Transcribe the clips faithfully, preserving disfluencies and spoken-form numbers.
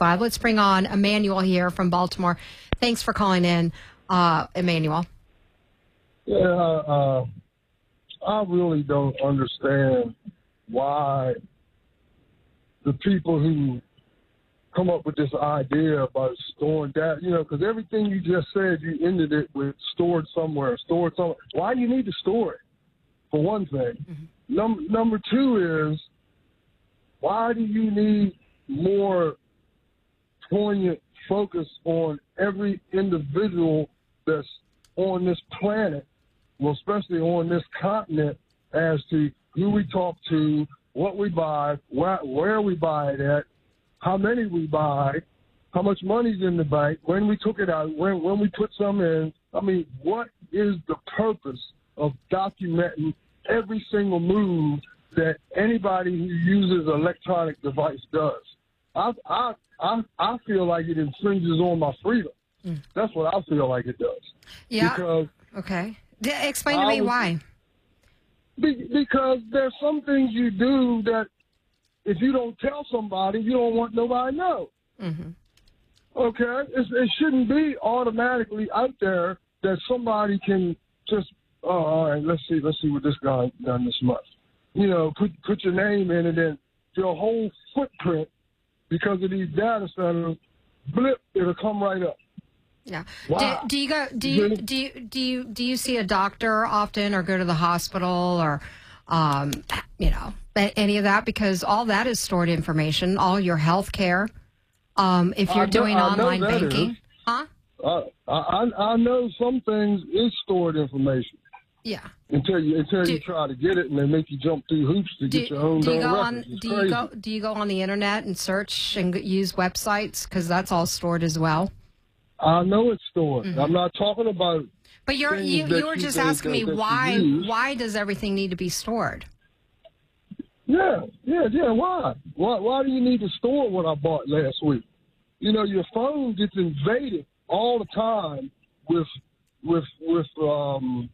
five. Let's bring on Emmanuel here from Baltimore. Thanks for calling in, uh, Emmanuel. Yeah, uh, I really don't understand why the people who come up with this idea about storing data, you know, because everything you just said, you ended it with stored somewhere, stored somewhere. Why do you need to store it, for one thing? Mm-hmm. Num- number two is, why do you need more poignant focus on every individual that's on this planet, well, especially on this continent, as to who we talk to, what we buy, where, where we buy it at, how many we buy, how much money's in the bank, when we took it out, when, when we put some in. I mean, what is the purpose of documenting every single move that anybody who uses an electronic device does? I, I, I, I feel like it infringes on my freedom. Mm. That's what I feel like it does. Yeah. Because okay. D- explain to me was, why. Be, because there's some things you do that if you don't tell somebody, you don't want nobody to know. Mm-hmm. Okay? It's, it shouldn't be automatically out there that somebody can just, oh, all right, let's see, let's see what this guy done this month. You know, put put your name in, and then your whole footprint, because of these data centers, blip, it'll come right up. Yeah. Wow. Do, do you go? Do you do you do you do you see a doctor often, or go to the hospital, or um, you know, any of that? Because all that is stored information. All your health care. Um, if you're I doing know, online know banking, is. huh? Uh, I I know some things is stored information. Yeah. Until you until do, you try to get it, and they make you jump through hoops to do, get your own do you go records. on? It's do crazy. you go? Do you go on the internet and search and use websites, because that's all stored as well? I know it's stored. Mm-hmm. I'm not talking about. But you're you, you were just asking me why why does everything need to be stored? Yeah, yeah, yeah. Why? Why? Why do you need to store what I bought last week? You know, your phone gets invaded all the time with with with um.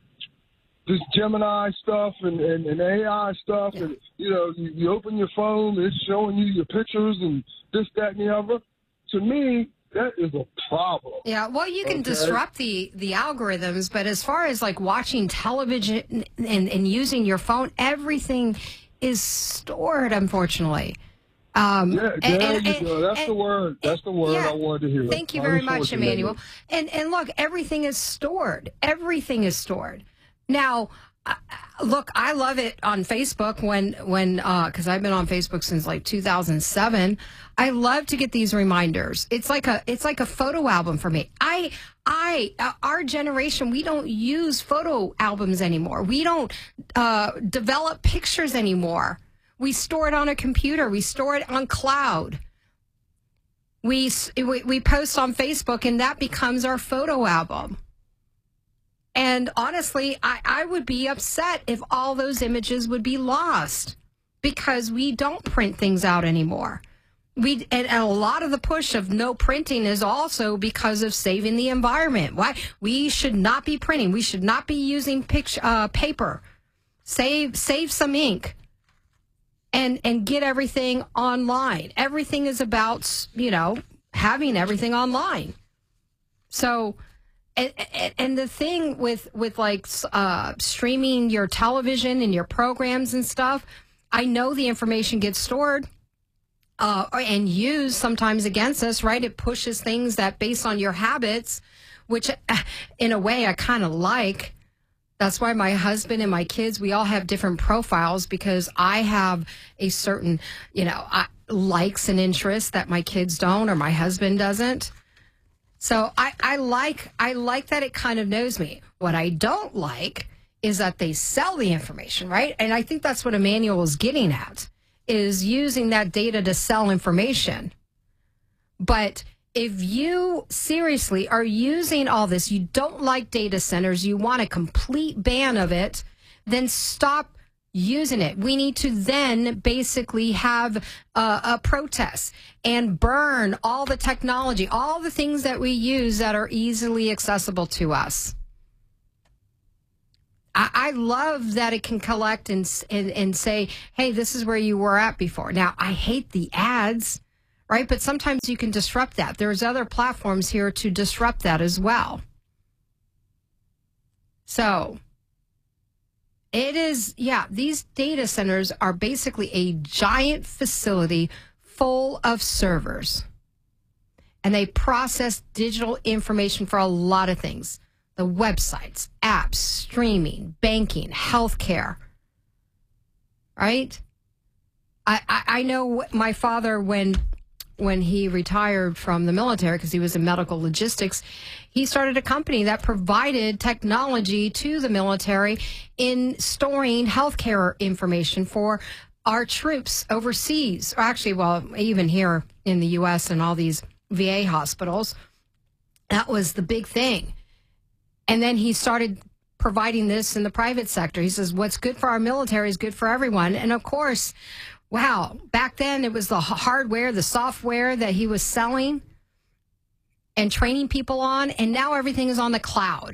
this Gemini stuff and, and, and A I stuff, yeah. and, you know, you, you open your phone, it's showing you your pictures and this, that, and the other. To me, that is a problem. Yeah, well, you can okay? disrupt the, the algorithms, but as far as, like, watching television and, and using your phone, everything is stored, unfortunately. Um, yeah, and, there and, you and, go. That's and, the word. That's the word yeah, I wanted to hear. Thank you very much, Emmanuel. And, and, look, everything is stored. Everything is stored. Now, uh, look, I love it on Facebook when, when, because uh, I've been on Facebook since like two thousand seven. I love to get these reminders. It's like a, it's like a photo album for me. I, I, uh, our generation, we don't use photo albums anymore. We don't uh, develop pictures anymore. We store it on a computer. We store it on cloud. We, we, we post on Facebook, and that becomes our photo album. And honestly, I, I would be upset if all those images would be lost, because we don't print things out anymore. We and, and a lot of the push of no printing is also because of saving the environment. Why we should not be printing. We should not be using picture, uh, paper. Save save some ink, and and get everything online. Everything is about, you know, having everything online. So. And, and the thing with, with like uh, streaming your television and your programs and stuff, I know the information gets stored uh, and used sometimes against us, right? It pushes things that based on your habits, which in a way I kind of like. That's why my husband and my kids, we all have different profiles, because I have a certain, you know, I, likes and interests that my kids don't, or my husband doesn't. So I, I like I like that it kind of knows me. What I don't like is that they sell the information, right? And I think that's what Emmanuel is getting at, is using that data to sell information. But if you seriously are using all this, you don't like data centers, you want a complete ban of it, then stop using it. We need to then basically have a, a protest and burn all the technology, all the things that we use that are easily accessible to us. I, I love that it can collect and, and and say, hey, this is where you were at before. Now, I hate the ads, right? But sometimes you can disrupt that. There's other platforms here to disrupt that as well. So it is, yeah, these data centers are basically a giant facility full of servers. And they process digital information for a lot of things. The websites, apps, streaming, banking, healthcare. Right? I, I, I know my father, when when he retired from the military, because he was in medical logistics, he started a company that provided technology to the military in storing healthcare information for our troops overseas. Or actually, well, even here in the U S and all these V A hospitals. That was the big thing. And then he started providing this in the private sector. He says, what's good for our military is good for everyone. And of course, wow, back then it was the hardware, the software that he was selling and training people on. And now everything is on the cloud.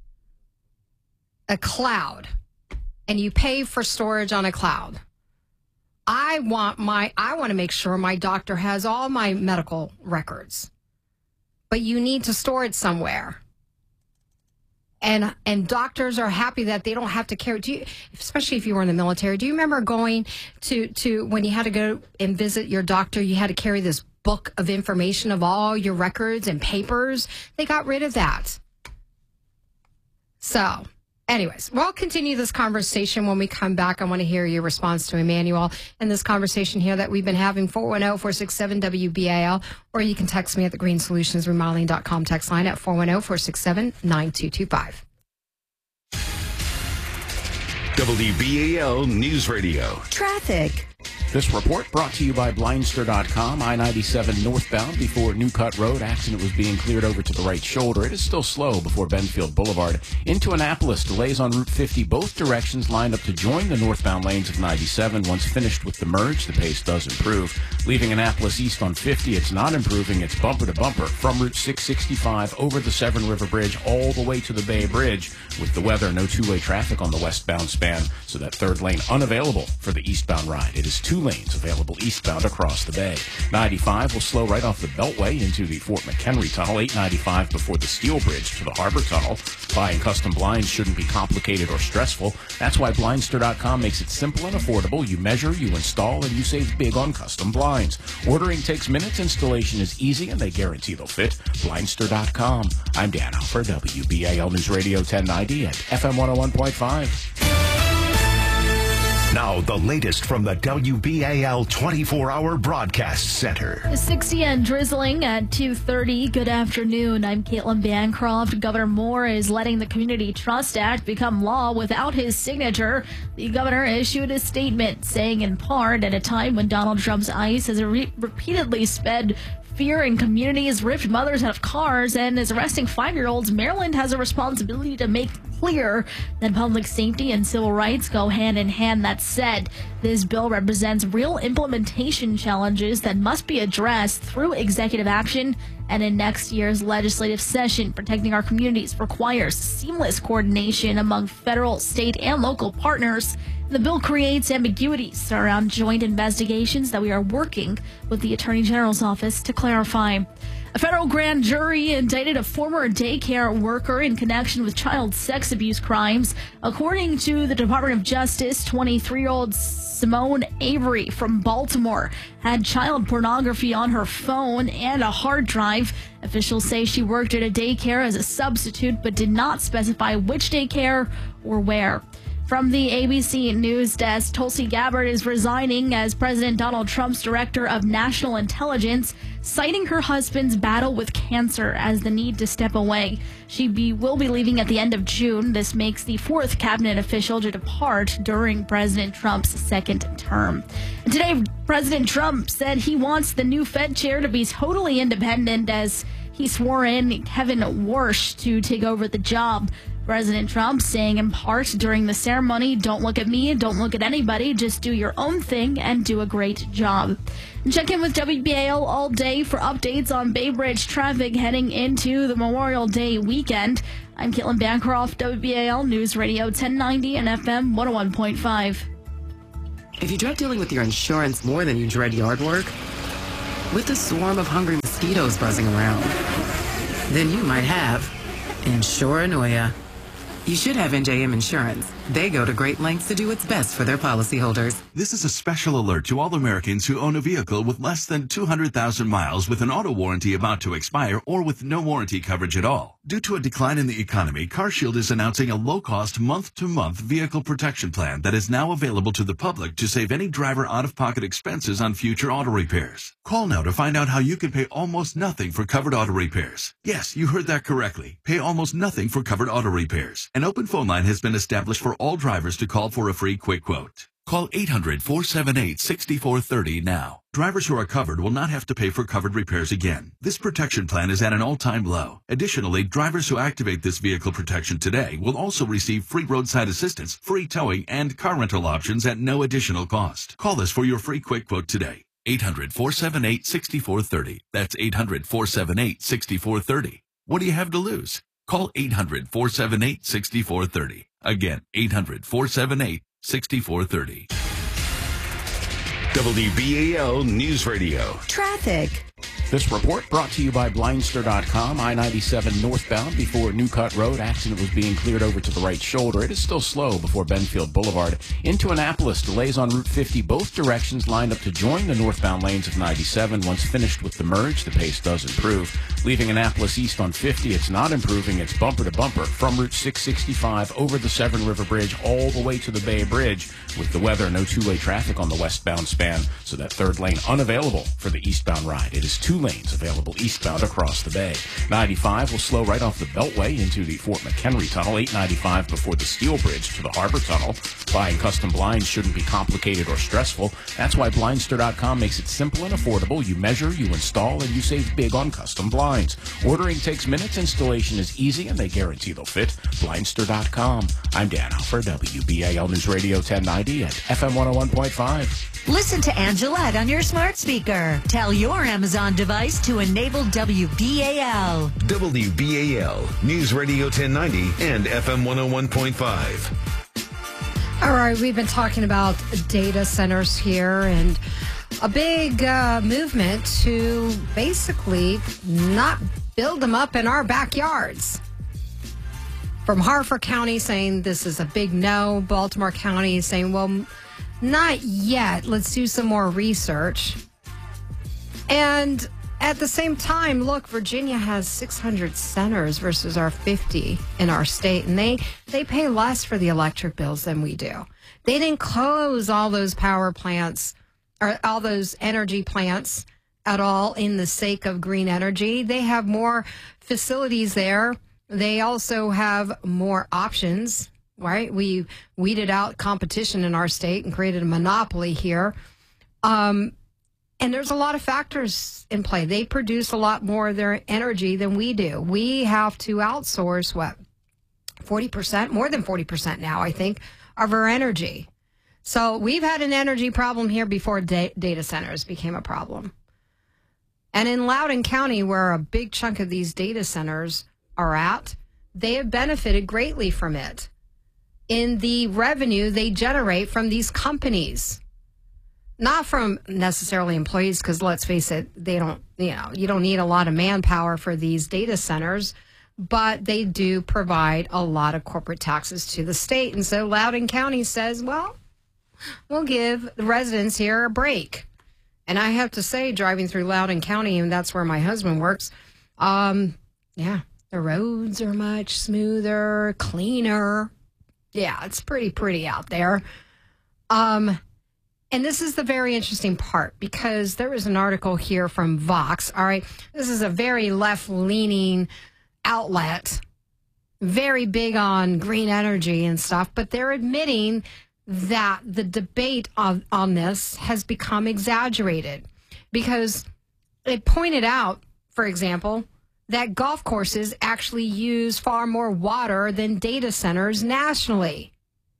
A cloud. And you pay for storage on a cloud. I want my, I want to make sure my doctor has all my medical records. But you need to store it somewhere. And and doctors are happy that they don't have to carry, do you, especially if you were in the military. Do you remember going to, to when you had to go and visit your doctor, you had to carry this book of information of all your records and papers? They got rid of that. So, anyways, we'll continue this conversation when we come back. I want to hear your response to Emmanuel and this conversation here that we've been having. Four one zero, four six seven, W B A L, or you can text me at the green solutions remodeling dot com text line at four one zero, four six seven, nine two two five. W B A L News Radio. Traffic. This report brought to you by Blindster dot com. I ninety-seven northbound before New Cut Road. Accident was being cleared over to the right shoulder. It is still slow before Benfield Boulevard. Into Annapolis, delays on Route fifty. Both directions lined up to join the northbound lanes of ninety-seven. Once finished with the merge, the pace does improve. Leaving Annapolis east on fifty, it's not improving. It's bumper to bumper from Route six sixty-five over the Severn River Bridge all the way to the Bay Bridge. With the weather, no two-way traffic on the westbound span, so that third lane unavailable for the eastbound ride. It is two lanes available eastbound across the bay. ninety-five will slow right off the Beltway into the Fort McHenry Tunnel. eight ninety-five before the Steel Bridge to the Harbor Tunnel. Buying custom blinds shouldn't be complicated or stressful. That's why Blindster dot com makes it simple and affordable. You measure, you install, and you save big on custom blinds. Ordering takes minutes, installation is easy, and they guarantee they'll fit. Blindster dot com. I'm Dan Alford, W B A L News Radio ten ninety at F M one oh one point five. Now, the latest from the W B A L twenty-four hour Broadcast Center. sixty and drizzling at two thirty. Good afternoon. I'm Caitlin Bancroft. Governor Moore is letting the Community Trust Act become law without his signature. The governor issued a statement saying, in part, at a time when Donald Trump's ICE has re- repeatedly sped fear in communities, ripped mothers out of cars, and is arresting five-year-olds, Maryland has a responsibility to make clear that public safety and civil rights go hand in hand. That said, this bill represents real implementation challenges that must be addressed through executive action and in next year's legislative session. Protecting our communities requires seamless coordination among federal, state, and local partners. The bill creates ambiguities around joint investigations that we are working with the Attorney General's office to clarify. A federal grand jury indicted a former daycare worker in connection with child sex abuse crimes. According to the Department of Justice, twenty-three-year-old Simone Avery from Baltimore had child pornography on her phone and a hard drive. Officials say she worked at a daycare as a substitute but did not specify which daycare or where. From the A B C News Desk, Tulsi Gabbard is resigning as President Donald Trump's Director of National Intelligence, citing her husband's battle with cancer as the need to step away. She be, will be leaving at the end of June. This makes the fourth cabinet official to depart during President Trump's second term. And today, President Trump said he wants the new Fed chair to be totally independent as he swore in Kevin Warsh to take over the job. President Trump saying in part during the ceremony, "Don't look at me, don't look at anybody, just do your own thing and do a great job." And check in with W B A L all day for updates on Bay Bridge traffic heading into the Memorial Day weekend. I'm Caitlin Bancroft, W B A L News Radio ten ninety and F M one oh one point five. If you dread dealing with your insurance more than you dread yard work, with a swarm of hungry mosquitoes buzzing around, then you might have insuranoia. You should have N J M Insurance. They go to great lengths to do what's best for their policyholders. This is a special alert to all Americans who own a vehicle with less than two hundred thousand miles with an auto warranty about to expire or with no warranty coverage at all. Due to a decline in the economy, CarShield is announcing a low-cost month-to-month vehicle protection plan that is now available to the public to save any driver out-of-pocket expenses on future auto repairs. Call now to find out how you can pay almost nothing for covered auto repairs. Yes, you heard that correctly. Pay almost nothing for covered auto repairs. An open phone line has been established for all drivers to call for a free quick quote. Call eight hundred, four seven eight, six four three zero now. Drivers who are covered will not have to pay for covered repairs again. This protection plan is at an all-time low. Additionally, drivers who activate this vehicle protection today will also receive free roadside assistance, free towing, and car rental options at no additional cost. Call us for your free quick quote today. eight hundred, four seven eight, six four three zero. That's eight hundred, four seven eight, six four three zero. What do you have to lose? Call eight hundred, four seven eight, six four three zero. Again, eight hundred, four seven eight, six four three zero. W B A L News Radio. Traffic. This report brought to you by Blindster dot com. I ninety-seven northbound before New Cut Road. Accident was being cleared over to the right shoulder. It is still slow before Benfield Boulevard. Into Annapolis, delays on Route fifty, both directions lined up to join the northbound lanes of ninety-seven. Once finished with the merge, the pace does improve. Leaving Annapolis east on fifty, it's not improving. It's bumper to bumper from Route six sixty-five over the Severn River Bridge all the way to the Bay Bridge. With the weather, no two-way traffic on the westbound span, so that third lane unavailable for the eastbound ride. It is two lanes available eastbound across the bay. ninety-five will slow right off the Beltway into the Fort McHenry Tunnel. eight ninety-five before the Steel Bridge to the Harbor Tunnel. Buying custom blinds shouldn't be complicated or stressful. That's why Blindster dot com makes it simple and affordable. You measure, you install, and you save big on custom blinds. Ordering takes minutes, installation is easy, and they guarantee they'll fit. Blindster dot com. I'm Dan Alford, W B A L News Radio ten ninety at F M one oh one point five. Listen to Angelette on your smart speaker. Tell your Amazon device to enable W B A L. W B A L News Radio ten ninety and F M one oh one point five. All right, we've been talking about data centers here and a big uh, movement to basically not build them up in our backyards. From Harford County saying this is a big no. Baltimore County saying, well, not yet. Let's do some more research. And at the same time, look, Virginia has six hundred centers versus our fifty in our state, and they, they pay less for the electric bills than we do. They didn't close all those power plants or all those energy plants at all in the sake of green energy. They have more facilities there. They also have more options. Right? We weeded out competition in our state and created a monopoly here. Um, and there's a lot of factors in play. They produce a lot more of their energy than we do. We have to outsource, what, forty percent? More than forty percent now, I think, of our energy. So we've had an energy problem here before da- data centers became a problem. And in Loudoun County, where a big chunk of these data centers are at, they have benefited greatly from it in the revenue they generate from these companies. Not from necessarily employees, because let's face it, they don't, you know, you don't need a lot of manpower for these data centers, but they do provide a lot of corporate taxes to the state. And so Loudoun County says, well, we'll give the residents here a break. And I have to say, driving through Loudoun County, and that's where my husband works, um, yeah, the roads are much smoother, cleaner. Yeah, it's pretty pretty out there. Um, and this is the very interesting part, because there was an article here from Vox. All right, this is a very left-leaning outlet, very big on green energy and stuff, but they're admitting that the debate on, on this has become exaggerated, because it pointed out, for example, that golf courses actually use far more water than data centers nationally.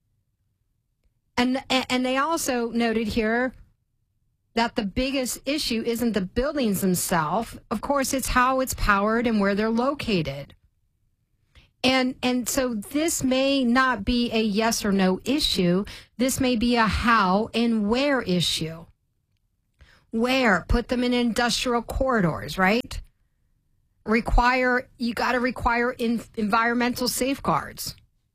And, and they also noted here that the biggest issue isn't the buildings themselves. Of course, it's how it's powered and where they're located. And, and so this may not be a yes or no issue. This may be a how and where issue. Where? Put them in industrial corridors, right? Require, you got to require in, environmental safeguards.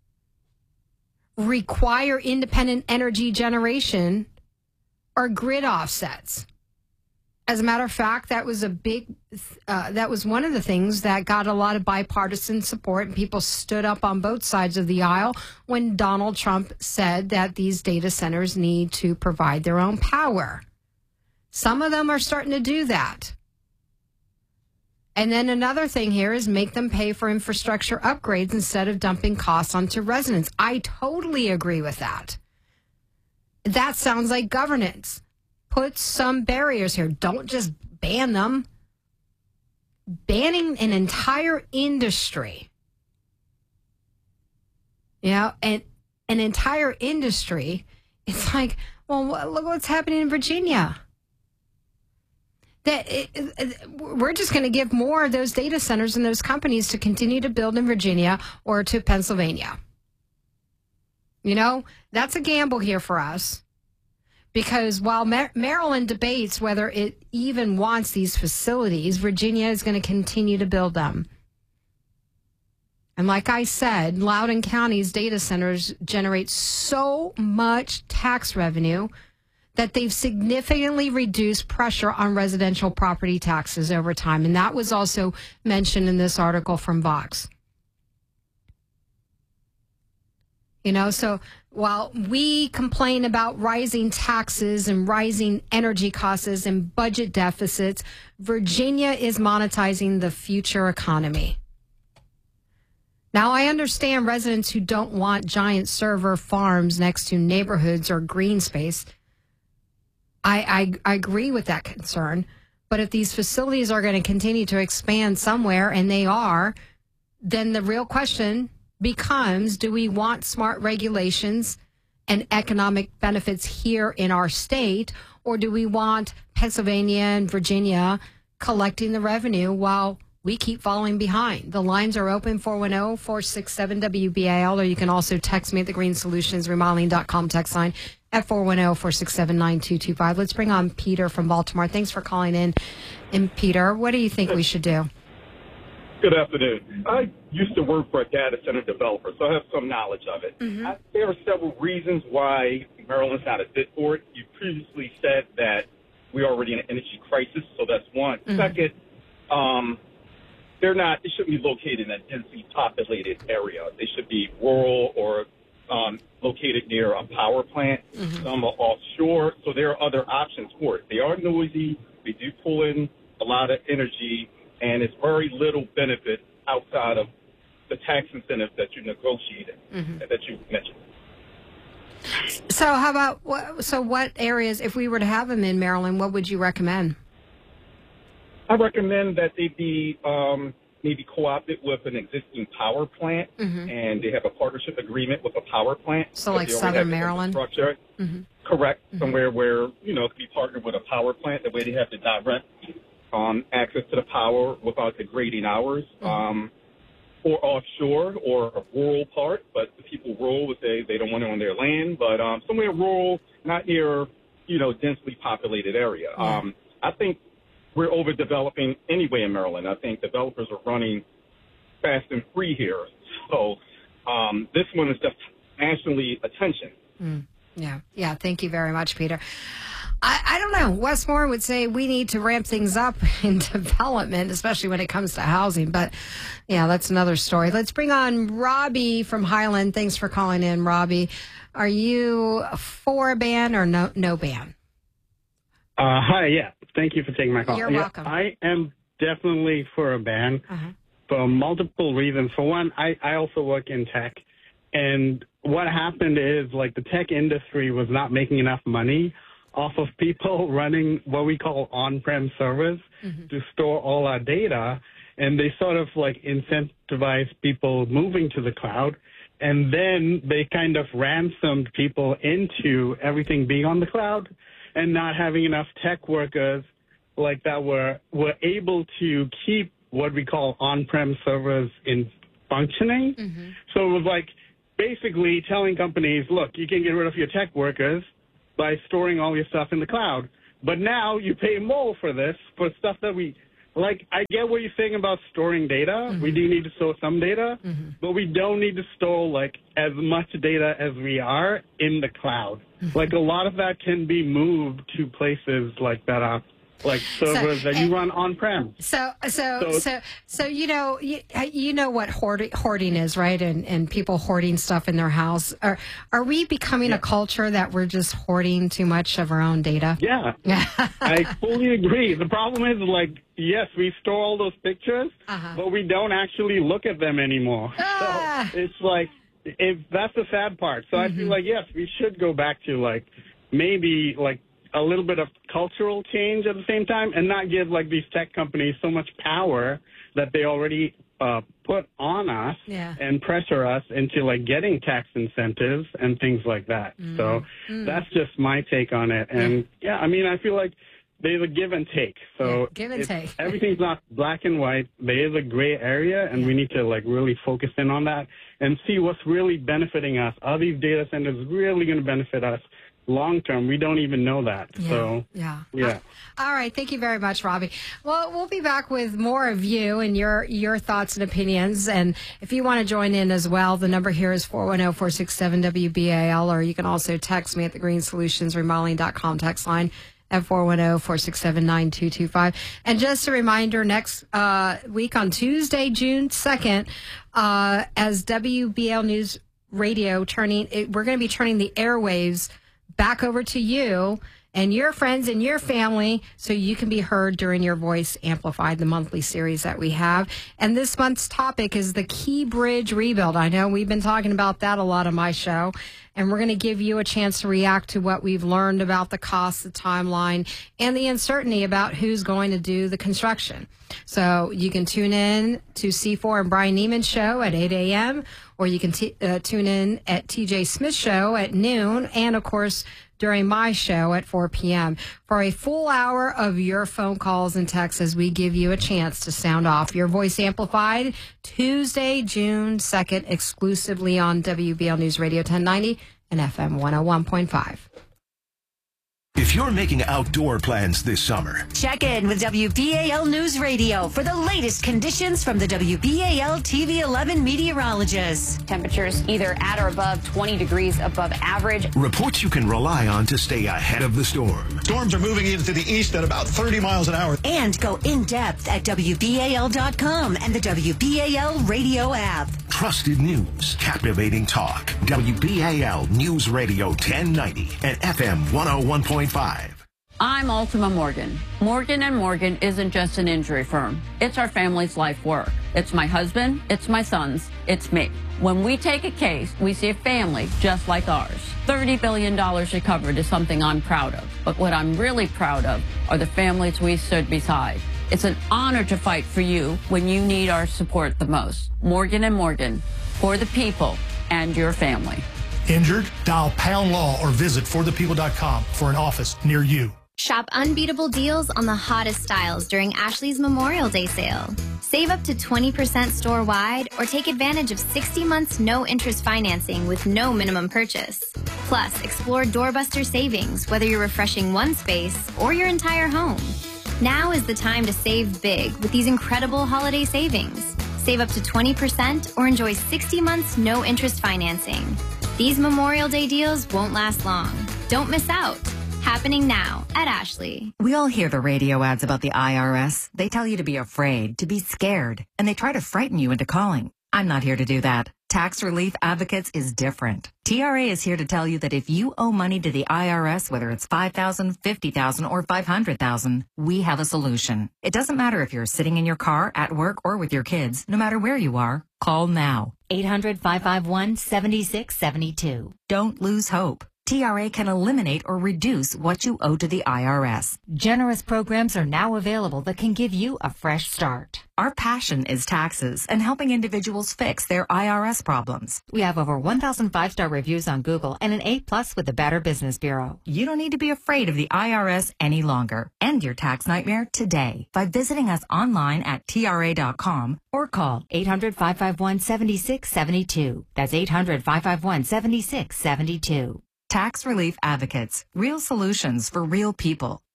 Require independent energy generation or grid offsets. As a matter of fact, that was a big, uh, that was one of the things that got a lot of bipartisan support, and people stood up on both sides of the aisle when Donald Trump said that these data centers need to provide their own power. Some of them are starting to do that. And then another thing here is make them pay for infrastructure upgrades instead of dumping costs onto residents. I totally agree with that. That sounds like governance. Put some barriers here. Don't just ban them. Banning an entire industry. You know, and an entire industry, it's like, well, look what's happening in Virginia. That it, it, we're just going to give more of those data centers and those companies to continue to build in Virginia or to Pennsylvania. You know, that's a gamble here for us. Because while Mar- Maryland debates whether it even wants these facilities, Virginia is going to continue to build them. And like I said, Loudoun County's data centers generate so much tax revenue that they've significantly reduced pressure on residential property taxes over time. And that was also mentioned in this article from Vox. You know, so while we complain about rising taxes and rising energy costs and budget deficits, Virginia is monetizing the future economy. Now, I understand residents who don't want giant server farms next to neighborhoods or green space. I, I, I agree with that concern. But if these facilities are going to continue to expand somewhere, and they are, then the real question becomes, do we want smart regulations and economic benefits here in our state, or do we want Pennsylvania and Virginia collecting the revenue while we keep falling behind? The lines are open, four one zero, four six seven, W B A L, or you can also text me at the green solutions remodeling dot com text line at four one zero, four six seven, nine two two five. Let's bring on Peter from Baltimore. Thanks for calling in. And Peter, what do you think we should do? Good afternoon. I used to work for a data center developer, so I have some knowledge of it. Mm-hmm. I, there are several reasons why Maryland's not a fit for it. You previously said that we're already in an energy crisis, so that's one. Mm-hmm. Second, um, they're not, it shouldn't be located in a densely populated area. They should be rural or um, located near a power plant. Mm-hmm. Some are offshore, so there are other options for it. They are noisy. They do pull in a lot of energy, and it's very little benefit outside of the tax incentives that you negotiated, mm-hmm. that you mentioned. So how about, so what areas, if we were to have them in Maryland, what would you recommend? I recommend that they be um, maybe co-opted with an existing power plant, mm-hmm. and they have a partnership agreement with a power plant. So like Southern Maryland? Mm-hmm. Correct. Mm-hmm. Somewhere where, you know, it could be partnered with a power plant. That way they have the direct um, access to the power without degrading hours. Mm-hmm. Um, or offshore or a rural part, but the people rural would say they don't want it on their land, but um, somewhere rural, not near, you know, densely populated area. Mm-hmm. Um, I think we're overdeveloping anyway in Maryland. I think developers are running fast and free here. So um, this one is just nationally attention. Mm, yeah. Yeah. Thank you very much, Peter. I, I don't know. Westmore would say we need to ramp things up in development, especially when it comes to housing. But, yeah, that's another story. Let's bring on Robbie from Highland. Thanks for calling in, Robbie. Are you for a ban or no no ban? Uh, hi, yeah. Thank you for taking my call. You're yeah, welcome. I am definitely for a ban uh-huh. for multiple reasons. For one, I, I also work in tech. And what happened is, like, the tech industry was not making enough money off of people running what we call on-prem servers mm-hmm. to store all our data. And they sort of, like, incentivize people moving to the cloud. And then they kind of ransomed people into everything being on the cloud and not having enough tech workers like that were were able to keep what we call on-prem servers in functioning. Mm-hmm. So it was like basically telling companies, look, you can get rid of your tech workers by storing all your stuff in the cloud. But now you pay more for this for stuff that we, like, I get what you're saying about storing data. Mm-hmm. We do need to store some data, mm-hmm. but we don't need to store, like, as much data as we are in the cloud. Mm-hmm. Like, a lot of that can be moved to places like that are like servers so, that you run on-prem. So, so, so, so, so, you know, you, you know what hoarding, hoarding is, right? And and people hoarding stuff in their house. Are are we becoming yeah. a culture that we're just hoarding too much of our own data? Yeah, I fully agree. The problem is, like, yes, we store all those pictures, uh-huh. but we don't actually look at them anymore. Ah. So it's like, if that's the sad part. So mm-hmm. I feel like, yes, we should go back to, like, maybe, like, a little bit of cultural change at the same time, and not give, like, these tech companies so much power that they already uh, put on us yeah. and pressure us into, like, getting tax incentives and things like that. Mm. So mm. that's just my take on it. And, yeah. yeah, I mean, I feel like there's a give and take. So yeah, give and take. Everything's not black and white. There is a gray area, and yeah. we need to, like, really focus in on that and see what's really benefiting us. Are these data centers really going to benefit us long term? We don't even know that. Yeah, so yeah. Yeah. All right. Thank you very much, Robbie. Well, we'll be back with more of you and your your thoughts and opinions. And if you want to join in as well, the number here is four one zero, four six seven, W B A L, or you can also text me at the green solutions remodeling dot com text line at four one zero, four six seven, nine two two five. And just a reminder, next uh, week on Tuesday, June second, uh, as W B A L News Radio turning, it, we're going to be turning the airwaves back over to you and your friends and your family so you can be heard during Your Voice Amplified, the monthly series that we have. And this month's topic is the Key Bridge rebuild. I know we've been talking about that a lot on my show, and we're going to give you a chance to react to what we've learned about the cost, the timeline, and the uncertainty about who's going to do the construction. So you can tune in to C four and Brian Neiman's show at eight a.m., or you can t- uh, tune in at T J Smith's show at noon, and, of course, during my show at four p.m. for a full hour of your phone calls and texts as we give you a chance to sound off Your Voice Amplified Tuesday, June second, exclusively on W B L News Radio ten ninety and F M one oh one point five. If you're making outdoor plans this summer, check in with W B A L News Radio for the latest conditions from the W B A L T V eleven meteorologists. Temperatures either at or above twenty degrees above average. Reports you can rely on to stay ahead of the storm. Storms are moving into the east at about thirty miles an hour. And go in depth at W B A L dot com and the W B A L radio app. Trusted news, captivating talk. W B A L News Radio ten ninety and F M one oh one point five. I'm Ultima Morgan. Morgan and Morgan isn't just an injury firm. It's our family's life work. It's my husband, it's my sons, it's me. When we take a case, we see a family just like ours. thirty billion dollars recovered is something I'm proud of. But what I'm really proud of are the families we stood beside. It's an honor to fight for you when you need our support the most. Morgan and Morgan, for the people and your family. Injured? Dial Pound Law or visit for the people dot com for an office near you. Shop unbeatable deals on the hottest styles during Ashley's Memorial Day sale. Save up to twenty percent store-wide or take advantage of sixty months no-interest financing with no minimum purchase. Plus, explore doorbuster savings, whether you're refreshing one space or your entire home. Now is the time to save big with these incredible holiday savings. Save up to twenty percent or enjoy sixty months no-interest financing. These Memorial Day deals won't last long. Don't miss out. Happening now at Ashley. We all hear the radio ads about the I R S. They tell you to be afraid, to be scared, and they try to frighten you into calling. I'm not here to do that. Tax Relief Advocates is different. T R A is here to tell you that if you owe money to the I R S, whether it's five thousand dollars, fifty thousand dollars, or five hundred thousand dollars, we have a solution. It doesn't matter if you're sitting in your car, at work, or with your kids. No matter where you are, call now. eight hundred, five five one, seven six seven two. Don't lose hope. T R A can eliminate or reduce what you owe to the I R S. Generous programs are now available that can give you a fresh start. Our passion is taxes and helping individuals fix their I R S problems. We have over one thousand five-star reviews on Google and an A plus with the Better Business Bureau. You don't need to be afraid of the I R S any longer. End your tax nightmare today by visiting us online at T R A dot com or call eight hundred, five five one, seven six seven two. That's eight hundred, five five one, seven six seven two. Tax Relief Advocates. Real solutions for real people.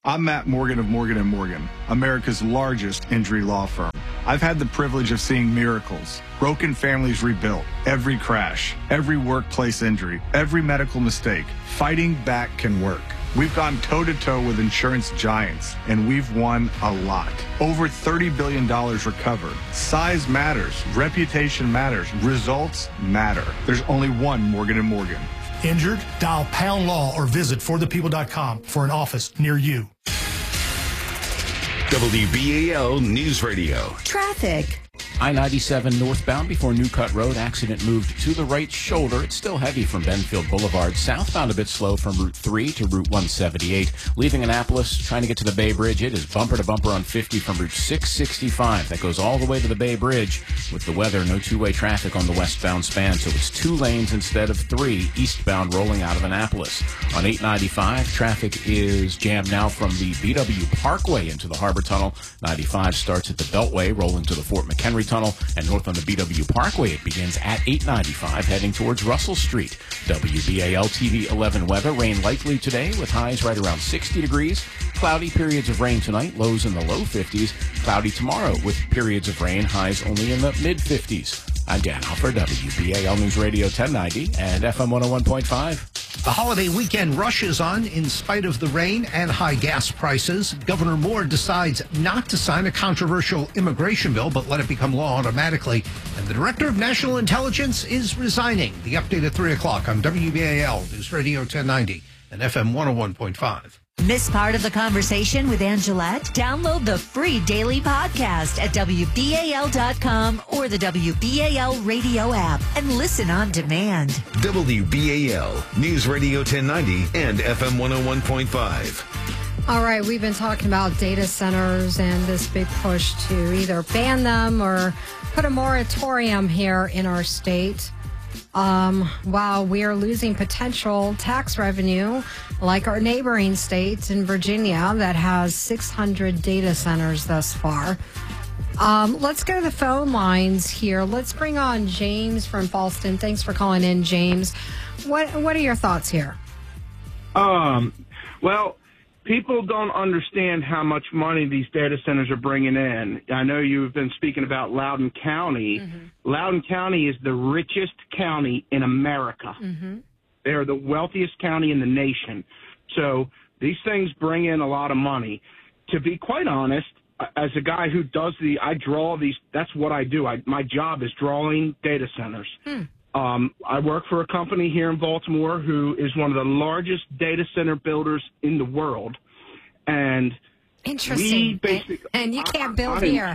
I'm Matt Morgan of Morgan and Morgan, America's largest injury law firm. I've had the privilege of seeing miracles, broken families rebuilt, every crash, every workplace injury, every medical mistake. Fighting back can work. We've gone toe-to-toe with insurance giants, and we've won a lot. Over thirty billion dollars recovered. Size matters. Reputation matters. Results matter. There's only one Morgan and Morgan. Injured? Dial pound law or visit for the people dot com for an office near you. W B A L News Radio. Traffic. I ninety-seven northbound before New Cut Road. Accident moved to the right shoulder. It's still heavy from Benfield Boulevard. Southbound a bit slow from Route three to Route one seventy-eight. Leaving Annapolis, trying to get to the Bay Bridge. It is bumper to bumper on fifty from Route six sixty-five. That goes all the way to the Bay Bridge. With the weather, no two-way traffic on the westbound span, so it's two lanes instead of three eastbound rolling out of Annapolis. On eight ninety-five, traffic is jammed now from the B W Parkway into the Harbor Tunnel. ninety-five starts at the Beltway, rolling to the Fort McHenry Tunnel, and north on the B W Parkway it begins at eight ninety-five heading towards Russell Street. W B A L T V eleven weather. Rain likely today with highs right around sixty degrees. Cloudy periods of rain tonight, lows in the low fifties. Cloudy tomorrow with periods of rain, highs only in the mid fifties. I'm Dan Alford, W B A L News Radio ten ninety and F M one oh one point five. The holiday weekend rushes on in spite of the rain and high gas prices. Governor Moore decides not to sign a controversial immigration bill, but let it become law automatically. And the Director of National Intelligence is resigning. The update at three o'clock on W B A L News Radio ten ninety and F M one oh one point five. Miss part of the conversation with Angelette? Download the free daily podcast at W B A L dot com or the W B A L radio app and listen on demand. W B A L News Radio ten ninety and F M one oh one point five. All right, we've been talking about data centers and this big push to either ban them or put a moratorium here in our state. Um, while we are losing potential tax revenue, like our neighboring states in Virginia that has six hundred data centers thus far. Um, let's go to the phone lines here. Let's bring on James from Boston. Thanks for calling in, James. What What are your thoughts here? Um, well, people don't understand how much money these data centers are bringing in. I know you've been speaking about Loudoun County. Mm-hmm. Loudoun County is the richest county in America. Mm-hmm. They're the wealthiest county in the nation. So these things bring in a lot of money. To be quite honest, as a guy who does the, I draw these, that's what I do. I, my job is drawing data centers. Hmm. Um, I work for a company here in Baltimore who is one of the largest data center builders in the world. And Interesting. We basically, and you can't build I, I, here.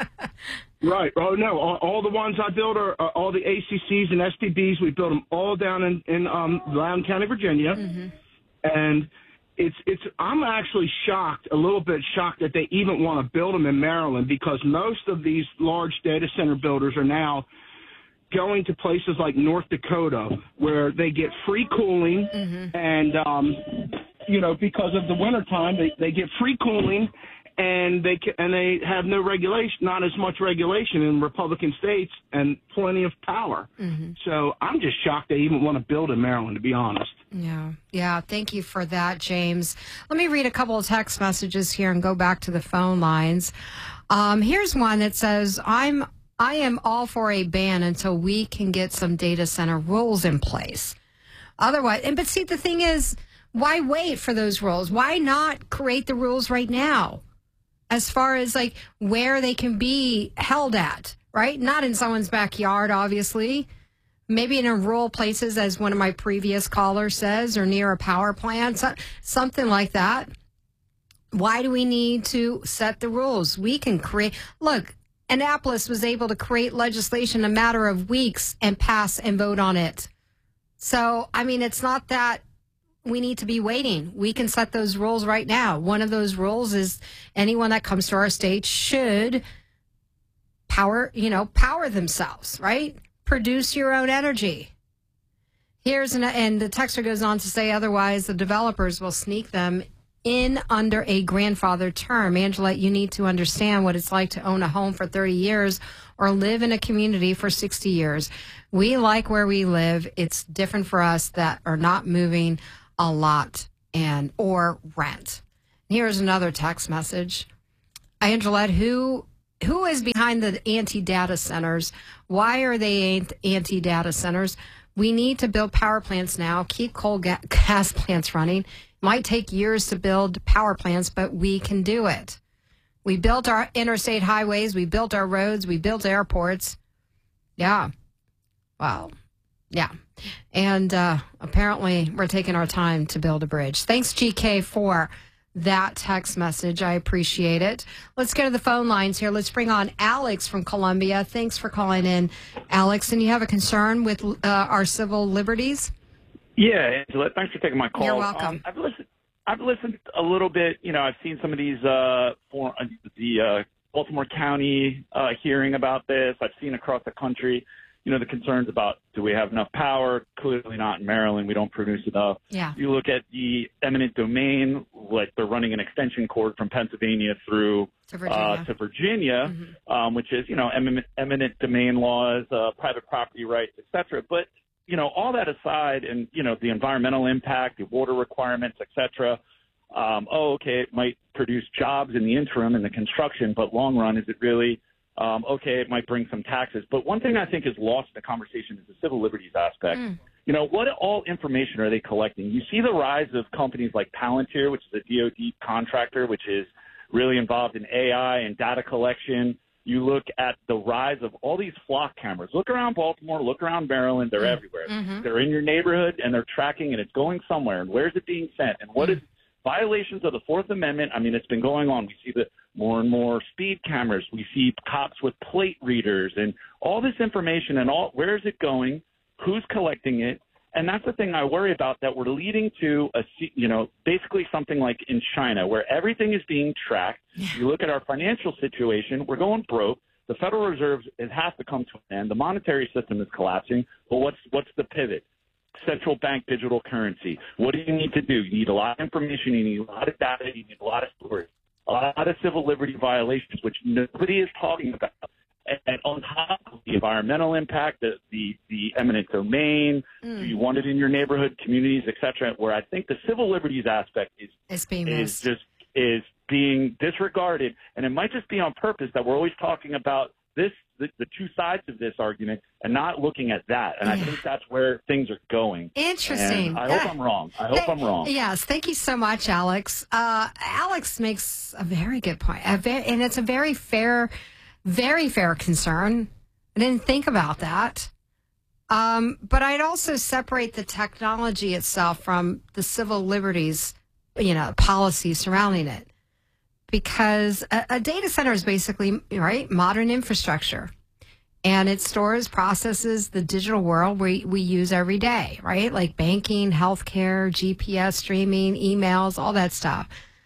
Right. Oh, no. All, all the ones I build are, are all the A C Cs and S T Bs. We build them all down in, in um, Loudoun County, Virginia. Mm-hmm. And it's, it's, I'm actually shocked, a little bit shocked that they even want to build them in Maryland, because most of these large data center builders are now going to places like North Dakota, where they get free cooling, mm-hmm. and, um, you know, because of the wintertime, they, they get free cooling, and they can, and they have no regulation, not as much regulation in Republican states, and plenty of power. Mm-hmm. So I'm just shocked they even want to build in Maryland, to be honest. Yeah, yeah. Thank you for that, James. Let me read a couple of text messages here and go back to the phone lines. Um, here's one that says, I'm I am all for a ban until we can get some data center rules in place. Otherwise, and but see, the thing is, why wait for those rules? Why not create the rules right now? As far as like where they can be held at, right? Not in someone's backyard, obviously. Maybe in rural places, as one of my previous callers says, or near a power plant, so, something like that. Why do we need to set the rules? We can create, look, Annapolis was able to create legislation in a matter of weeks and pass and vote on it. So, I mean, it's not that we need to be waiting. We can set those rules right now. One of those rules is anyone that comes to our state should power, you know, power themselves, right? Produce your own energy. Here's an, and the texter goes on to say, otherwise the developers will sneak them in under a grandfather term. Angelette, you need to understand what it's like to own a home for thirty years or live in a community for sixty years. We like where we live. It's different for us that are not moving a lot and or rent. Here's another text message. Angelette, who who is behind the anti-data centers? Why are they anti-data centers? We need to build power plants now, keep coal ga- gas plants running. Might take years to build power plants, but we can do it. We built our interstate highways. We built our roads. We built airports. Yeah. Wow. Yeah. And uh, apparently we're taking our time to build a bridge. Thanks, G K, for that text message. I appreciate it. Let's go to the phone lines here. Let's bring on Alex from Columbia. Thanks for calling in, Alex. And you have a concern with uh, our civil liberties? Yeah, Angela, thanks for taking my call. You're welcome. Um, I've listened. I've listened a little bit. You know, I've seen some of these uh, for uh, the uh, Baltimore County uh, hearing about this. I've seen across the country, you know, the concerns about do we have enough power? Clearly not in Maryland. We don't produce enough. Yeah. You look at the eminent domain, like they're running an extension cord from Pennsylvania through to Virginia, uh, to Virginia mm-hmm. um, which is, you know, eminent, eminent domain laws, uh, private property rights, et cetera. But you know, all that aside, and, you know, the environmental impact, the water requirements, et cetera, um, oh, okay, it might produce jobs in the interim in the construction, but long run, is it really, um, okay, it might bring some taxes. But one thing I think is lost in the conversation is the civil liberties aspect. Mm. You know, what all information are they collecting? You see the rise of companies like Palantir, which is a D O D contractor, which is really involved in A I and data collection. You look at the rise of all these flock cameras. Look around Baltimore, look around Maryland. They're mm-hmm. everywhere. Mm-hmm. They're in your neighborhood, and they're tracking, and it's going somewhere. And where's it being sent? And what mm-hmm. is violations of the Fourth Amendment? I mean, it's been going on. We see the more and more speed cameras. We see cops with plate readers and all this information. And all where is it going? Who's collecting it? And that's the thing I worry about, that we're leading to, a, you know, basically something like in China where everything is being tracked. Yeah. You look at our financial situation, we're going broke. The Federal Reserve it has to come to an end. The monetary system is collapsing. But what's what's the pivot? Central bank digital currency. What do you need to do? You need a lot of information. You need a lot of data. You need a lot of storage. A lot of civil liberty violations, which nobody is talking about. And on top of the environmental impact, the the, the eminent domain, mm. do you want it in your neighborhood, communities, et cetera, where I think the civil liberties aspect is it's being is missed. just is being disregarded, and it might just be on purpose that we're always talking about this the, the two sides of this argument and not looking at that. And yeah. I think that's where things are going. Interesting. And I hope uh, I'm wrong. I hope th- I'm wrong. Yes. Thank you so much, Alex. Uh, Alex makes a very good point, a very, and it's a very fair. Very fair concern. I didn't think about that. Um, but I'd also separate the technology itself from the civil liberties, you know, policy surrounding it. Because a, a data center is basically, right, modern infrastructure. And it stores, processes the digital world we, we use every day, right? Like banking, healthcare, G P S streaming, emails, all that stuff.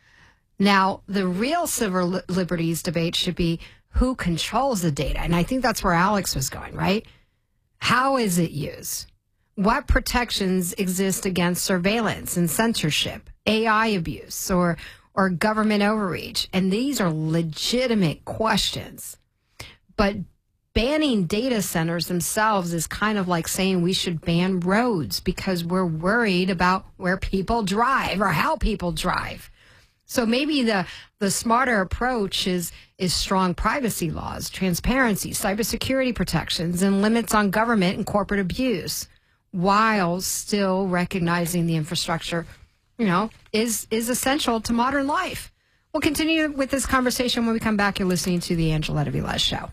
Now, the real civil liberties debate should be, who controls the data? And I think that's where Alex was going, right? How is it used? What protections exist against surveillance and censorship, A I abuse, or or government overreach? And these are legitimate questions. But banning data centers themselves is kind of like saying we should ban roads because we're worried about where people drive or how people drive. So maybe the, the smarter approach is is strong privacy laws, transparency, cybersecurity protections, and limits on government and corporate abuse, while still recognizing the infrastructure, you know, is is essential to modern life. We'll continue with this conversation when we come back. You're listening to the Angelette Velez Show.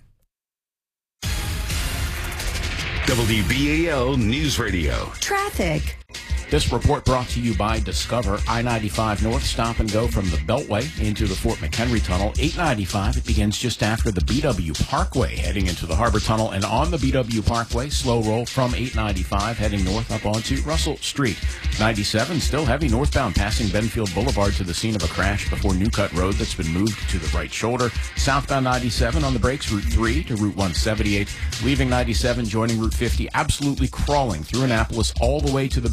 W B A L News Radio. Traffic. This report brought to you by Discover. I ninety-five North, stop and go from the Beltway into the Fort McHenry Tunnel. eight ninety-five, it begins just after the B W Parkway, heading into the Harbor Tunnel. And on the B W Parkway, slow roll from eight ninety-five, heading north up onto Russell Street. ninety-seven, still heavy northbound, passing Benfield Boulevard to the scene of a crash before New Cut Road that's been moved to the right shoulder. Southbound ninety-seven on the brakes, Route three to Route one seventy-eight. Leaving ninety-seven, joining Route fifty, absolutely crawling through Annapolis all the way to the Bay Bridge.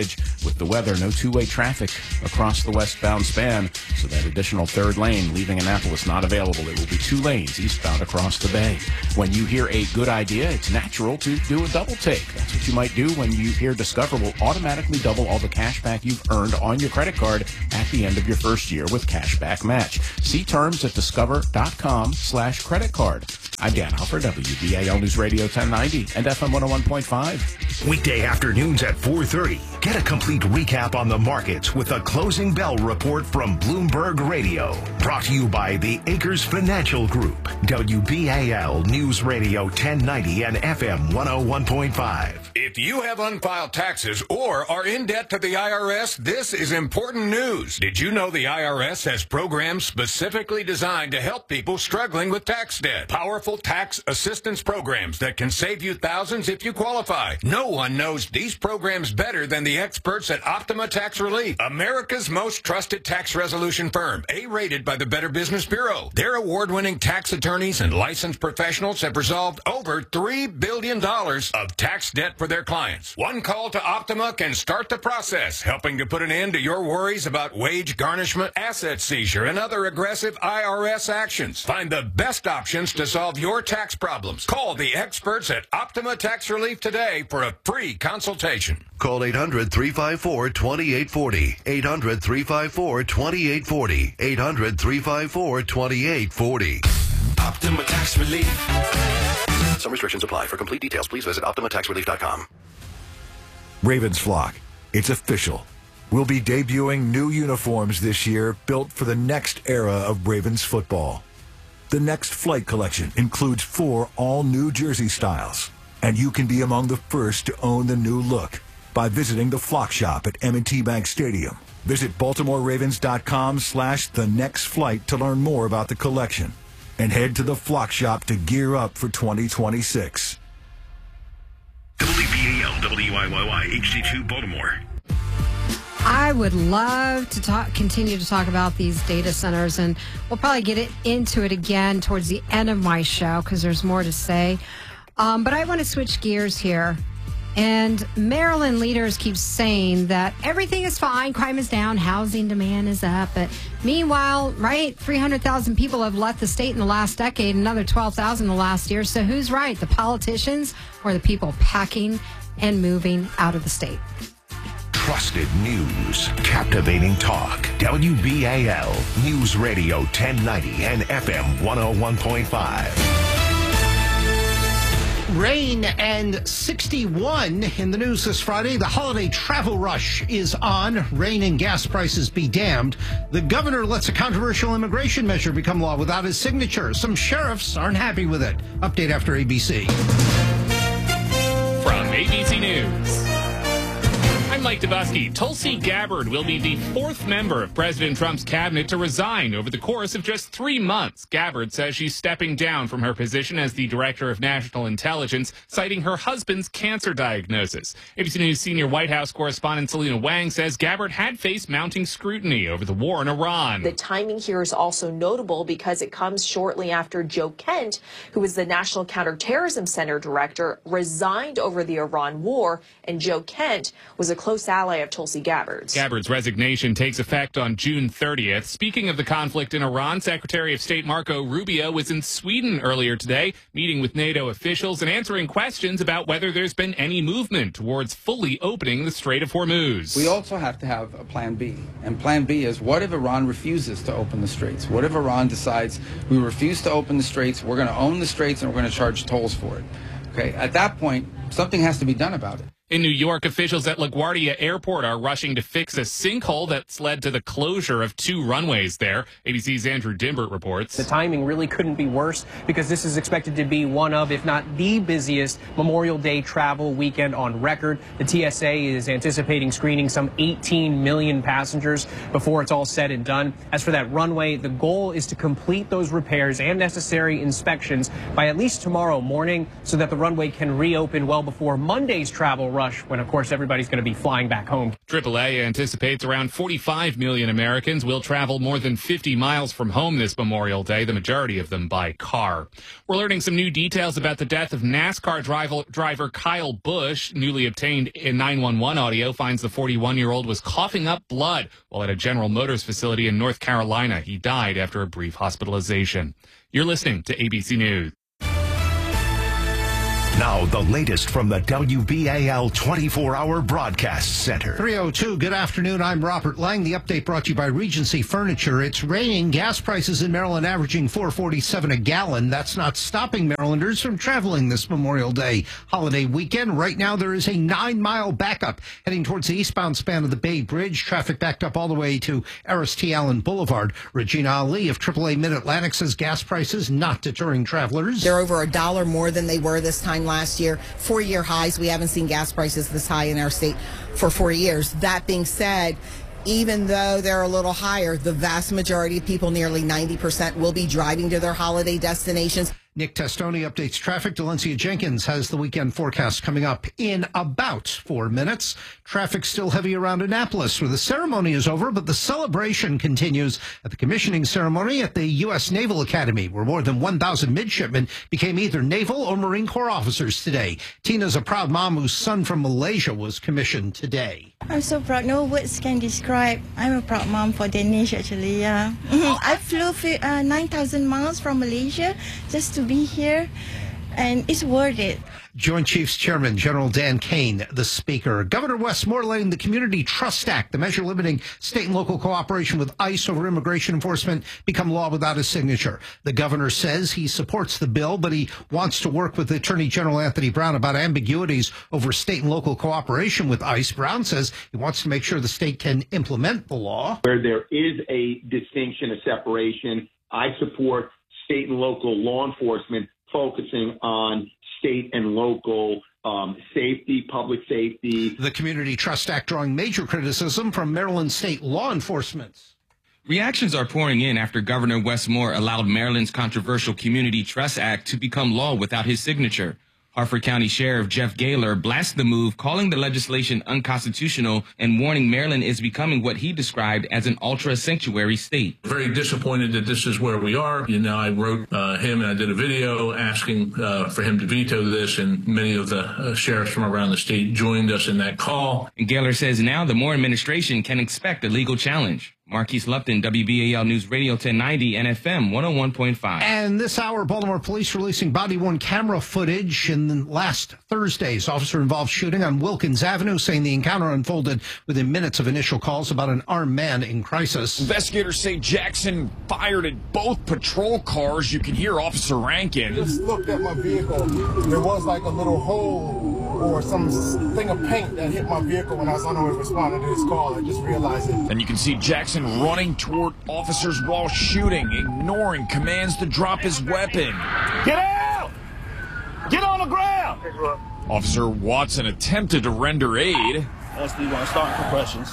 Bridge. With the weather, no two-way traffic across the westbound span, so that additional third lane leaving Annapolis not available. It will be two lanes eastbound across the bay. When you hear a good idea, it's natural to do a double take. That's what you might do when you hear Discover will automatically double all the cash back you've earned on your credit card at the end of your first year with Cashback Match. See terms at discover.com slash credit card. I'm Dan Halfer, W B A L News Radio ten ninety and F M one oh one point five. Weekday afternoons at four thirty. Get a complete recap on the markets with a closing bell report from Bloomberg Radio. Brought to you by the Acres Financial Group. W B A L News Radio ten ninety and F M one oh one point five. If you have unfiled taxes or are in debt to the I R S, this is important news. Did you know the I R S has programs specifically designed to help people struggling with tax debt? Powerful tax assistance programs that can save you thousands if you qualify. No one knows these programs better than the experts at Optima Tax Relief, America's most trusted tax resolution firm, A-rated by the Better Business Bureau. Their award-winning tax attorneys and licensed professionals have resolved over three billion dollars of tax debt for their clients. One call to Optima can start the process, helping to put an end to your worries about wage garnishment, asset seizure, and other aggressive I R S actions. Find the best options to solve your tax problems. Call the experts at Optima Tax Relief today for a free consultation. Call eight hundred, three five four, two eight four zero. eight hundred, three five four, two eight four zero. eight hundred, three five four, two eight four zero. Optima Tax Relief. Some restrictions apply. For complete details, please visit optima tax relief dot com. Ravens Flock. It's official. We'll be debuting new uniforms this year built for the next era of Ravens football. The next flight collection includes four all-new jersey styles, and you can be among the first to own the new look by visiting the Flock Shop at M and T Bank Stadium. Visit baltimore ravens dot com slash the next flight to learn more about the collection, and head to the Flock Shop to gear up for twenty twenty-six. W B A L W I Y Y H D two Baltimore. I would love to talk, continue to talk about these data centers, and we'll probably get it, into it again towards the end of my show because there's more to say. Um, but I want to switch gears here. And Maryland leaders keep saying that everything is fine, crime is down, housing demand is up. But meanwhile, right, three hundred thousand people have left the state in the last decade, another twelve thousand the last year. So who's right, the politicians or the people packing and moving out of the state? Trusted news, captivating talk. W B A L News Radio ten ninety and F M one oh one point five. Rain and sixty-one in the news this Friday. The holiday travel rush is on. Rain and gas prices be damned. The governor lets a controversial immigration measure become law without his signature. Some sheriffs aren't happy with it. Update after A B C. From A B C News, I'm Mike Dubusky. Tulsi Gabbard will be the fourth member of President Trump's cabinet to resign over the course of just three months. Gabbard says she's stepping down from her position as the Director of National Intelligence, citing her husband's cancer diagnosis. A B C News senior White House correspondent Selena Wang says Gabbard had faced mounting scrutiny over the war in Iran. The timing here is also notable because it comes shortly after Joe Kent, who is the National Counterterrorism Center Director, resigned over the Iran war, and Joe Kent was a close ally of Tulsi Gabbard's. Gabbard's resignation takes effect on June thirtieth. Speaking of the conflict in Iran, Secretary of State Marco Rubio was in Sweden earlier today, meeting with NATO officials and answering questions about whether there's been any movement towards fully opening the Strait of Hormuz. We also have to have a plan B. And plan B is, what if Iran refuses to open the straits? What if Iran decides we refuse to open the straits, we're going to own the straits, and we're going to charge tolls for it? Okay, at that point, something has to be done about it. In New York, officials at LaGuardia Airport are rushing to fix a sinkhole that's led to the closure of two runways there. A B C's Andrew Dimbert reports. The timing really couldn't be worse because this is expected to be one of, if not the busiest, Memorial Day travel weekend on record. The T S A is anticipating screening some eighteen million passengers before it's all said and done. As for that runway, the goal is to complete those repairs and necessary inspections by at least tomorrow morning so that the runway can reopen well before Monday's travel rush when, of course, everybody's going to be flying back home. triple A anticipates around forty-five million Americans will travel more than fifty miles from home this Memorial Day, the majority of them by car. We're learning some new details about the death of NASCAR driver, driver Kyle Busch. Newly obtained in nine one one audio finds the forty-one-year-old was coughing up blood while at a General Motors facility in North Carolina. He died after a brief hospitalization. You're listening to A B C News. Now, the latest from the W B A L twenty-four hour Broadcast Center. three oh two, good afternoon. I'm Robert Lang. The update brought to you by Regency Furniture. It's raining. Gas prices in Maryland averaging four forty-seven a gallon. That's not stopping Marylanders from traveling this Memorial Day holiday weekend. Right now, there is a nine-mile backup heading towards the eastbound span of the Bay Bridge. Traffic backed up all the way to Aris T. Allen Boulevard. Regina Ali of triple A Mid-Atlantic says gas prices not deterring travelers. They're over a dollar more than they were this time last year. Four-year highs. We haven't seen gas prices this high in our state for four years. That being said, even though they're a little higher, the vast majority of people, nearly ninety percent, will be driving to their holiday destinations. Nick Testoni updates traffic. Delencia Jenkins has the weekend forecast coming up in about four minutes. Traffic still heavy around Annapolis, where the ceremony is over, but the celebration continues at the commissioning ceremony at the U S Naval Academy, where more than one thousand midshipmen became either Naval or Marine Corps officers today. Tina's a proud mom whose son from Malaysia was commissioned today. I'm so proud. No words can describe. I'm a proud mom for Danish, actually. Yeah. I flew uh, nine thousand miles from Malaysia just to be here, and it's worth it. Joint Chiefs Chairman General Dan Kane, the Speaker. Governor Wes Moore letting the Community Trust Act, the measure limiting state and local cooperation with ICE over immigration enforcement, become law without his signature. The governor says he supports the bill, but he wants to work with Attorney General Anthony Brown about ambiguities over state and local cooperation with ICE. Brown says he wants to make sure the state can implement the law. Where there is a distinction, a separation, I support state and local law enforcement focusing on state and local um, safety, public safety. The Community Trust Act drawing major criticism from Maryland state law enforcement. Reactions are pouring in after Governor Wes Moore allowed Maryland's controversial Community Trust Act to become law without his signature. Harford County Sheriff Jeff Gaylor blasted the move, calling the legislation unconstitutional and warning Maryland is becoming what he described as an ultra-sanctuary state. Very disappointed that this is where we are. You know, I wrote uh, him and I did a video asking uh, for him to veto this, and many of the uh, sheriffs from around the state joined us in that call. And Gaylor says now the Moore administration can expect a legal challenge. Marquise Lupton, W B A L News Radio ten ninety and F M one oh one point five. And this hour, Baltimore police releasing body-worn camera footage in last Thursday's officer-involved shooting on Wilkins Avenue, saying the encounter unfolded within minutes of initial calls about an armed man in crisis. Investigators say Jackson fired at both patrol cars. You can hear Officer Rankin. I just looked at my vehicle. There was like a little hole or some thing of paint that hit my vehicle when I was on the way responding to his call. I just realized it. And you can see Jackson running toward officers while shooting, ignoring commands to drop his weapon. Get out! Get on the ground! Officer Watson attempted to render aid. That's the one starting compressions.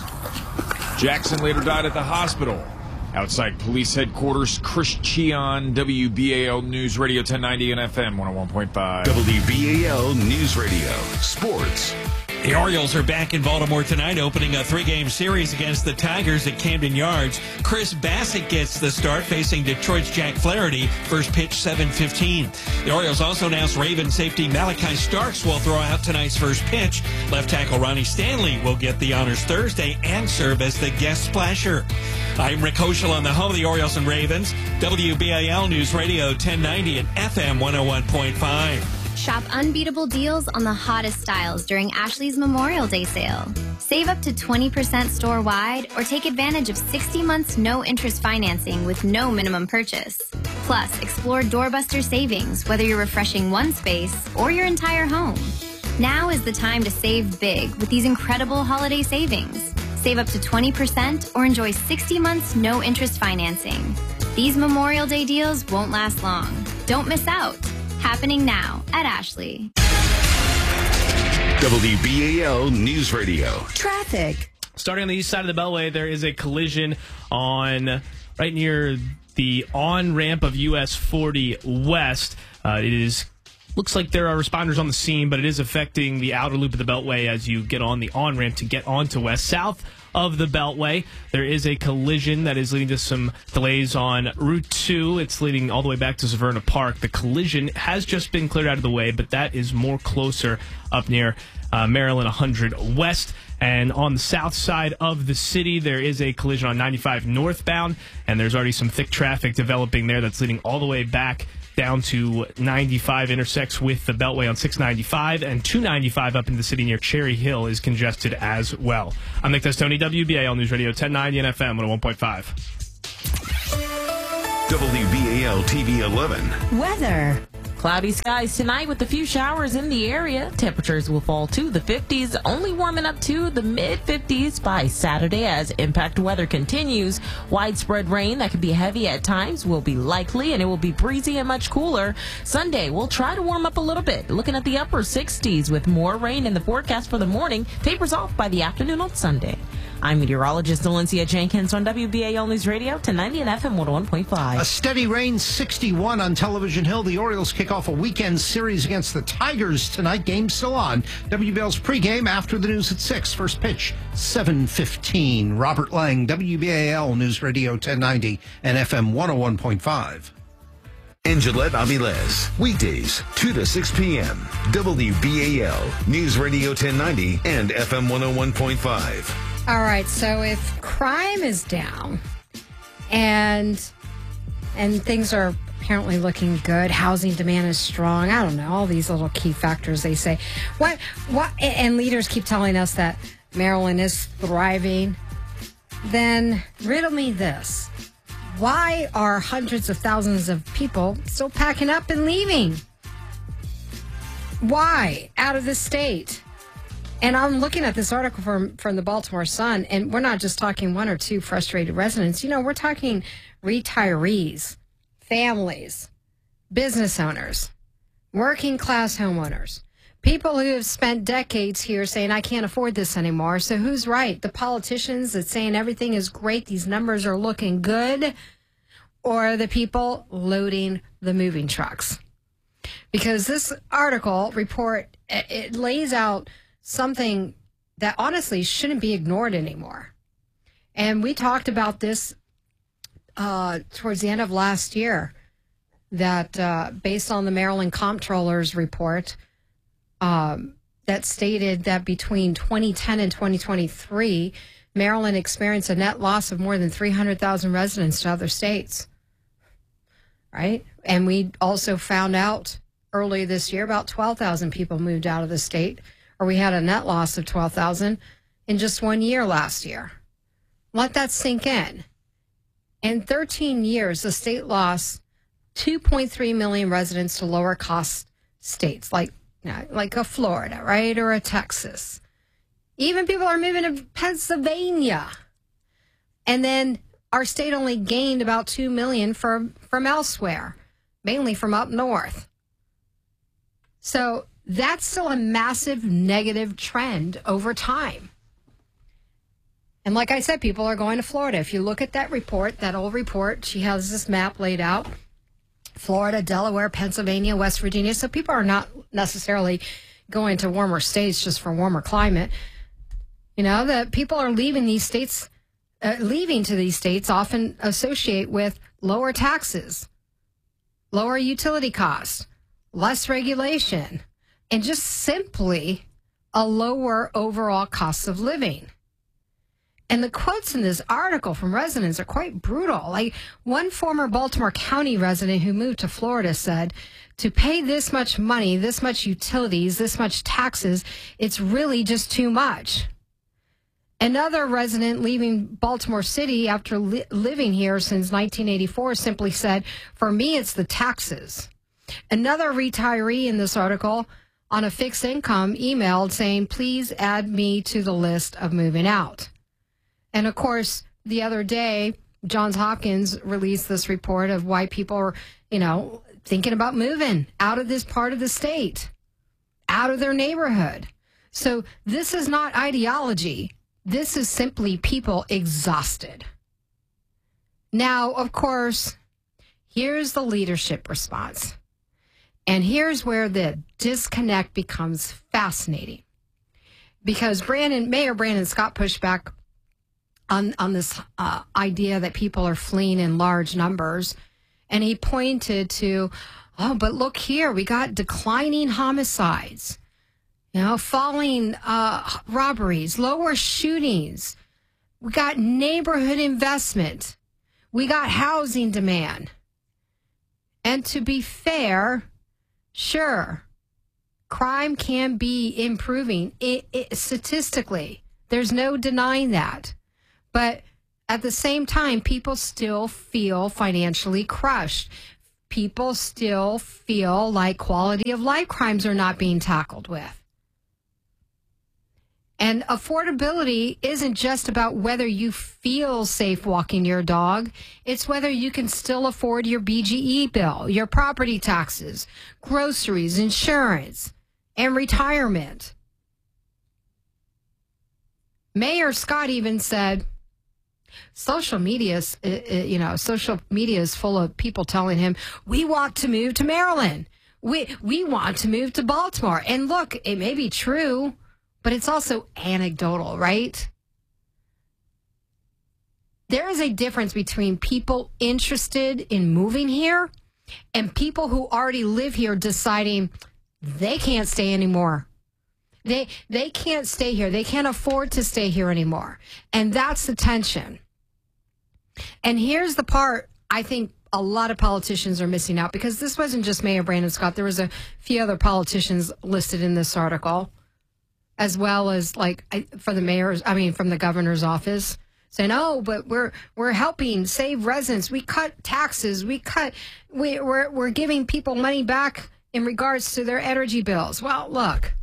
Jackson later died at the hospital. Outside police headquarters, Chris Cheon, W B A L News Radio ten ninety and F M one oh one point five. W B A L News Radio Sports. The Orioles are back in Baltimore tonight, opening a three-game series against the Tigers at Camden Yards. Chris Bassett gets the start, facing Detroit's Jack Flaherty. First pitch, seven fifteen. The Orioles also announced Ravens safety Malachi Starks will throw out tonight's first pitch. Left tackle Ronnie Stanley will get the honors Thursday and serve as the guest splasher. I'm Rick Hoschel on the home of the Orioles and Ravens, W B A L News Radio ten ninety and F M one oh one point five. Shop unbeatable deals on the hottest styles during Ashley's Memorial Day sale. Save up to twenty percent store-wide or take advantage of sixty months no-interest financing with no minimum purchase. Plus, explore doorbuster savings, whether you're refreshing one space or your entire home. Now is the time to save big with these incredible holiday savings. Save up to twenty percent or enjoy sixty months no-interest financing. These Memorial Day deals won't last long. Don't miss out. Happening now at Ashley. W B A L News Radio. Traffic. Starting on the east side of the Beltway, there is a collision on right near the on-ramp of U S forty West. Uh, it is looks like there are responders on the scene, but it is affecting the outer loop of the Beltway as you get on the on-ramp to get onto West. South of the Beltway, there is a collision that is leading to some delays on Route two. It's leading all the way back to Severna Park. The collision has just been cleared out of the way, but that is more closer up near uh, Maryland one hundred West. And on the south side of the city, there is a collision on ninety-five northbound, and there's already some thick traffic developing there that's leading all the way back down to ninety-five, intersects with the Beltway on six ninety-five, and two ninety-five up into the city near Cherry Hill is congested as well. I'm Nick Testoni, W B A L News Radio ten ninety and F M one oh one point five. W B A L T V eleven. Weather. Cloudy skies tonight with a few showers in the area. Temperatures will fall to the fifties, only warming up to the mid-fifties by Saturday as impact weather continues. Widespread rain that can be heavy at times will be likely, and it will be breezy and much cooler. Sunday will try to warm up a little bit, looking at the upper sixties with more rain in the forecast for the morning. Tapers off by the afternoon on Sunday. I'm meteorologist Valencia Jenkins on W B A L News Radio ten ninety and F M one oh one point five. A steady rain, sixty-one on Television Hill. The Orioles kick off a weekend series against the Tigers tonight. Game still on. W B L's pregame after the news at six. First pitch, seven fifteen. Robert Lang, W B A L News Radio ten ninety and F M one oh one point five. Angelette Aviles, weekdays, two to six p.m. W B A L News Radio ten ninety and F M one oh one point five. All right, so if crime is down and and things are apparently looking good, housing demand is strong, I don't know, all these little key factors they say. What what and leaders keep telling us that Maryland is thriving, then riddle me this. Why are hundreds of thousands of people still packing up and leaving? Why? Out of the state. And I'm looking at this article from, from the Baltimore Sun, and we're not just talking one or two frustrated residents. You know, we're talking retirees, families, business owners, working class homeowners, people who have spent decades here saying, I can't afford this anymore. So who's right? The politicians that saying everything is great, these numbers are looking good, or the people loading the moving trucks? Because this article report, it lays out something that honestly shouldn't be ignored anymore. And we talked about this uh, towards the end of last year, that uh, based on the Maryland Comptroller's report um, that stated that between twenty ten and twenty twenty-three, Maryland experienced a net loss of more than three hundred thousand residents to other states. Right? And we also found out early this year about twelve thousand people moved out of the state, or we had a net loss of twelve thousand in just one year last year. Let that sink in. In thirteen years, the state lost two point three million residents to lower cost states like, like a Florida, right, or a Texas. Even people are moving to Pennsylvania. And then our state only gained about two million from, from elsewhere, mainly from up north. So that's still a massive negative trend over time. And like I said, people are going to Florida. If you look at that report, that old report, she has this map laid out. Florida, Delaware, Pennsylvania, West Virginia. So people are not necessarily going to warmer states just for warmer climate. You know, the people are leaving these states, uh, leaving to these states often associate with lower taxes, lower utility costs, less regulation, and just simply a lower overall cost of living. And the quotes in this article from residents are quite brutal. Like one former Baltimore County resident who moved to Florida said, to pay this much money, this much utilities, this much taxes, it's really just too much. Another resident leaving Baltimore City after li- living here since nineteen eighty-four simply said, for me, it's the taxes. Another retiree in this article on a fixed income emailed saying, please add me to the list of moving out. And of course, the other day, Johns Hopkins released this report of why people are, you know, thinking about moving out of this part of the state, out of their neighborhood. So this is not ideology. This is simply people exhausted. Now, of course, here's the leadership response. And here's where the disconnect becomes fascinating. Because Brandon, Mayor Brandon Scott pushed back on, on this uh, idea that people are fleeing in large numbers. And he pointed to, oh, but look here, we got declining homicides, you know, falling uh, robberies, lower shootings. We got neighborhood investment. We got housing demand. And to be fair, sure, crime can be improving it, it, statistically. There's no denying that. But at the same time, people still feel financially crushed. People still feel like quality of life crimes are not being tackled with. And affordability isn't just about whether you feel safe walking your dog. It's whether you can still afford your B G E bill, your property taxes, groceries, insurance, and retirement. Mayor Scott even said, social media, is, you know, social media is full of people telling him, we want to move to Maryland. We, we want to move to Baltimore. And look, it may be true, but it's also anecdotal, right? There is a difference between people interested in moving here and people who already live here deciding they can't stay anymore. They they can't stay here. They can't afford to stay here anymore. And that's the tension. And here's the part I think a lot of politicians are missing out, because this wasn't just Mayor Brandon Scott. There was a few other politicians listed in this article, as well as like for the mayor's, I mean, from the governor's office, saying, "Oh, but we're we're helping save residents. We cut taxes. We cut. We, we're we're giving people money back in regards to their energy bills." Well, look,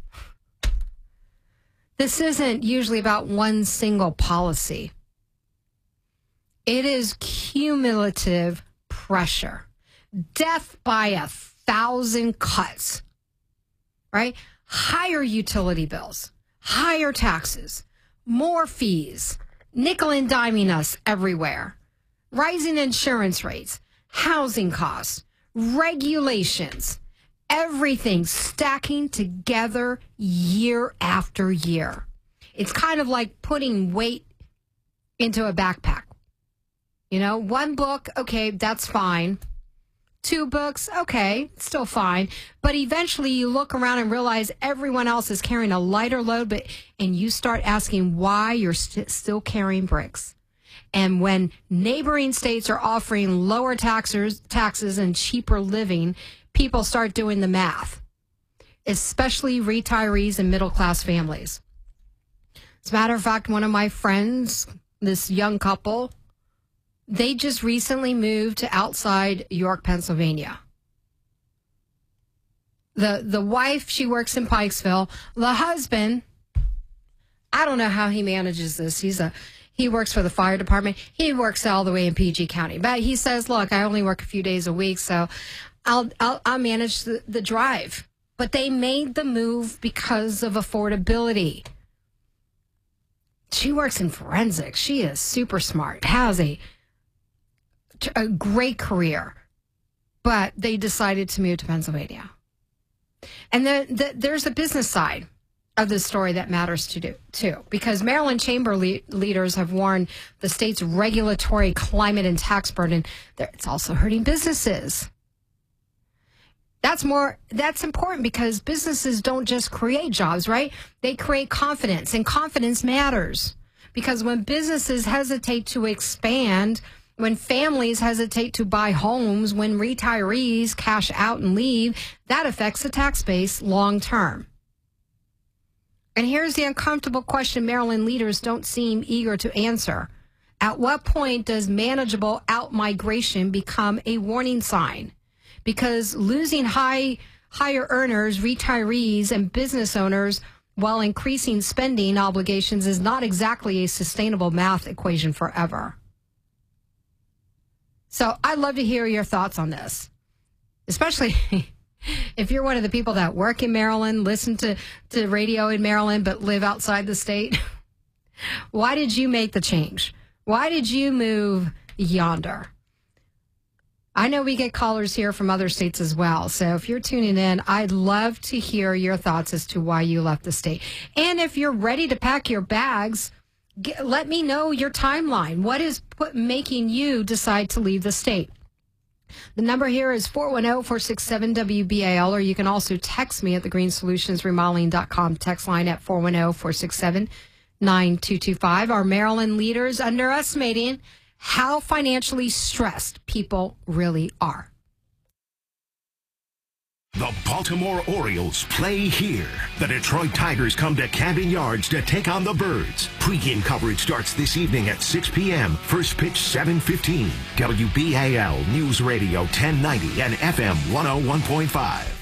this isn't usually about one single policy. It is cumulative pressure, death by a thousand cuts, right? Higher utility bills, higher taxes, more fees, nickel and diming us everywhere, rising insurance rates, housing costs, regulations, everything stacking together year after year. It's kind of like putting weight into a backpack. You know, one book, okay, that's fine. Two books, okay, still fine. But eventually you look around and realize everyone else is carrying a lighter load, but and you start asking why you're st- still carrying bricks. And when neighboring states are offering lower taxes, taxes and cheaper living, people start doing the math, especially retirees and middle-class families. As a matter of fact, one of my friends, this young couple, they just recently moved to outside York, Pennsylvania. The the wife, she works in Pikesville. The husband, I don't know how he manages this. He's a he works for the fire department. He works all the way in P G County. But he says, look, I only work a few days a week, so I'll I'll, I'll manage the, the drive. But they made the move because of affordability. She works in forensics. She is super smart, has a a great career, but they decided to move to Pennsylvania. And then the, there's a business side of this story that matters to do too, because Maryland chamber le- leaders have warned the state's regulatory climate and tax burden. It's also hurting businesses. That's more, that's important because businesses don't just create jobs, right? They create confidence, and confidence matters because when businesses hesitate to expand, when families hesitate to buy homes, when retirees cash out and leave, that affects the tax base long term. And here's the uncomfortable question Maryland leaders don't seem eager to answer. At what point does manageable out-migration become a warning sign? Because losing high, higher earners, retirees, and business owners while increasing spending obligations is not exactly a sustainable math equation forever. So I'd love to hear your thoughts on this, especially if you're one of the people that work in Maryland, listen to, to radio in Maryland, but live outside the state. Why did you make the change? Why did you move yonder? I know we get callers here from other states as well. So if you're tuning in, I'd love to hear your thoughts as to why you left the state. And if you're ready to pack your bags, get, let me know your timeline. What is put, making you decide to leave the state? The number here is four one zero, four six seven, W B A L, or you can also text me at the green solutions remodeling dot com text line at four one zero, four six seven, nine two two five. Our Maryland leaders underestimating how financially stressed people really are. The Baltimore Orioles play here. The Detroit Tigers come to Camden Yards to take on the Birds. Pre-game coverage starts this evening at six p.m. First pitch seven fifteen. W B A L News Radio ten ninety and F M one oh one point five.